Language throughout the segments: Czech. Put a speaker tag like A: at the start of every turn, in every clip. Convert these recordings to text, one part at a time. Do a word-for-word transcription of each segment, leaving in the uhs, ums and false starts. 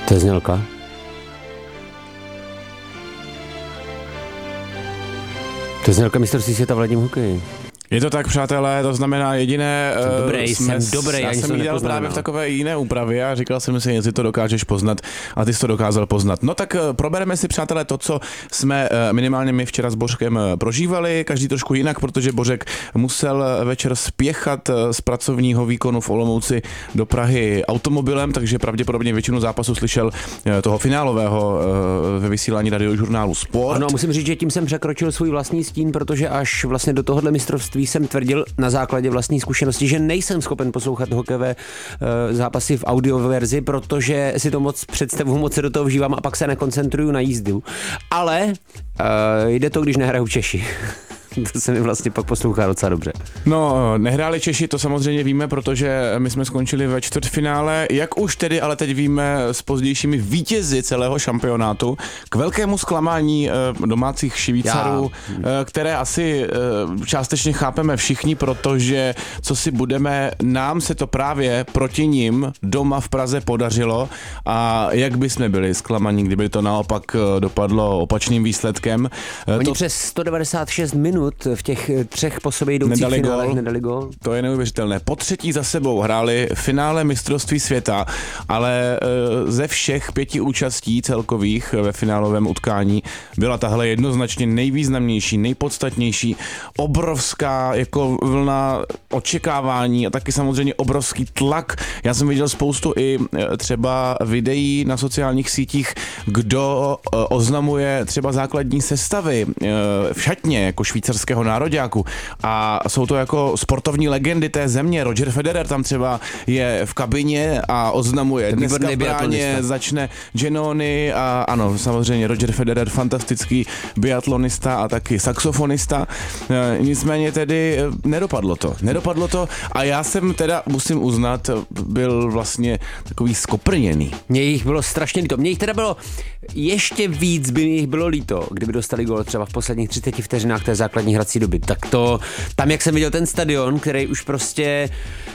A: To je znělka. To je znělka mistrovství světa v ledním hokeji.
B: Je to tak, přátelé, to znamená jediné...
A: Jsem dobrý,
B: jsme,
A: jsem dobrý,
B: já
A: ani
B: jsem
A: jsem
B: dělal
A: nepoznal,
B: právě
A: no.
B: v takové jiné úpravě a říkal jsem si, jestli to dokážeš poznat a ty jsi to dokázal poznat. No tak probereme si, přátelé, to, co jsme minimálně my včera s Bořkem prožívali, každý trošku jinak, protože Bořek musel večer spěchat z pracovního výkonu v Olomouci do Prahy automobilem, takže pravděpodobně většinu zápasu slyšel toho finálového ve vysílání radiožurnálu Sport.
A: Ano, musím říct, že tím jsem překročil svůj vlastní stín, protože až vlastně do tohohle mistrovství jsem tvrdil na základě vlastní zkušenosti, že nejsem schopen poslouchat hokejové uh, zápasy v audioverzi, protože si to moc představu, moc se do toho vžívám a pak se nekoncentruju na jízdu. Ale uh, jde to, když nehrajou Češi. To se mi vlastně pak poslouchá docela dobře.
B: No, nehráli Češi, to samozřejmě víme, protože my jsme skončili ve čtvrtfinále, jak už tedy, ale teď víme s pozdějšími vítězi celého šampionátu, k velkému zklamání domácích Švýcarů, Já. které asi částečně chápeme všichni, protože co si budeme, nám se to právě proti nim doma v Praze podařilo a jak by jsme byli zklamaní, kdyby to naopak dopadlo opačným výsledkem.
A: Oni
B: to...
A: přes sto devadesát šest minut v těch třech po sobě jdoucích
B: nedali
A: finálech
B: gól.
A: nedali gól.
B: To je neuvěřitelné. Po třetí za sebou hráli finále mistrovství světa, ale ze všech pěti účastí celkových ve finálovém utkání byla tahle jednoznačně nejvýznamnější, nejpodstatnější, obrovská jako vlna očekávání a taky samozřejmě obrovský tlak. Já jsem viděl spoustu i třeba videí na sociálních sítích, kdo oznamuje třeba základní sestavy v šatně jako švýcarského nároďáku a jsou to jako sportovní legendy té země. Roger Federer tam třeba je v kabině a oznamuje. Dneska v bráně začne Giannoni a ano, samozřejmě Roger Federer, fantastický biatlonista a taky saxofonista. Nicméně tedy nedopadlo to. Nedopadlo to a já jsem teda, musím uznat, byl vlastně takový skoprněný.
A: Mně jich bylo strašně líto. Mně jich teda bylo ještě víc, by jich bylo líto, kdyby dostali gól třeba v posledních třiceti vteřinách té základní hrací doby. Tak to, tam jak jsem viděl ten stadion, který už prostě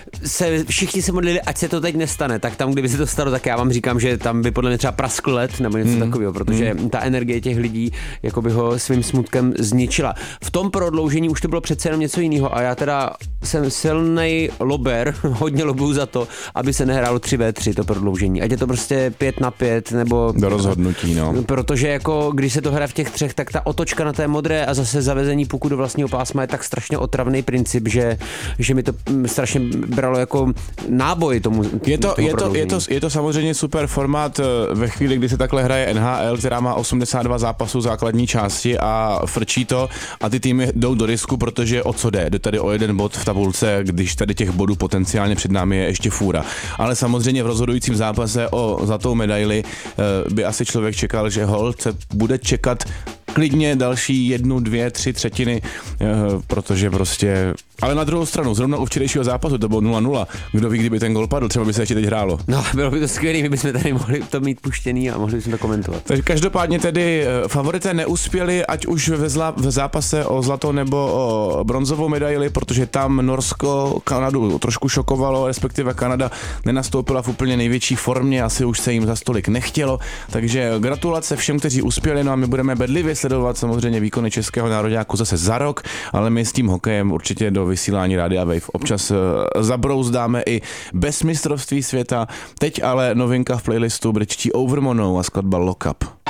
A: se, všichni se modlili, ať se to teď nestane, tak tam, kdyby se to stalo, tak já vám říkám, že tam by podle mě třeba praskl led nebo něco mm. takového, protože mm. ta energie těch lidí jako by ho svým smutkem zničila. V tom prodloužení už to bylo přece jenom něco jiného a já teda jsem silnej lober, hodně lobuju za to, aby se nehrálo tři ve tři to prodloužení. Ať je to prostě pět na pět nebo...
B: Do rozhodnutí, no.
A: Protože jako, když se to hraje v těch třech, tak ta otočka na té modré a zase zavezení puku do vlastního pásma je tak strašně otravný princip, že, že mi to strašně bralo jako náboj tomu.
B: Je to, je to, je to, je to samozřejmě super formát ve chvíli, kdy se takhle hraje N H L, která má osmdesát dva zápasů základní části a frčí to a ty týmy jdou do risku, protože o co jde? Jde tady o jeden bod v tabulce, když tady těch bodů potenciálně před námi je ještě fůra. Ale samozřejmě v rozhodujícím zápase o zlatou medaili by asi člověk čekal, že holt se bude čekat klidně další jednu, dvě, tři třetiny, protože prostě... Ale na druhou stranu, zrovna u včerejšího zápasu to bylo nula nula. Kdo ví, kdyby ten gol padl, třeba by se ještě teď hrálo.
A: No, bylo by to skvělé, my bychom tady mohli to mít puštěný a mohli bychom to komentovat.
B: Takže každopádně tedy favorité neuspěli, ať už ve, zla, v zápase o zlatou nebo o bronzovou medaili, protože tam Norsko Kanadu trošku šokovalo, respektive Kanada nenastoupila v úplně největší formě, asi už se jim za stolik nechtělo, takže gratulace všem, kteří uspěli, no a my budeme bedlivě sledovat samozřejmě výkony českého nároďáku zase za rok, ale my s tím hokejem určitě do vysílání Rádia Wave občas zabrouzdáme i bez mistrovství světa. Teď ale novinka v playlistu britští Overmonou a skladba Lock Up.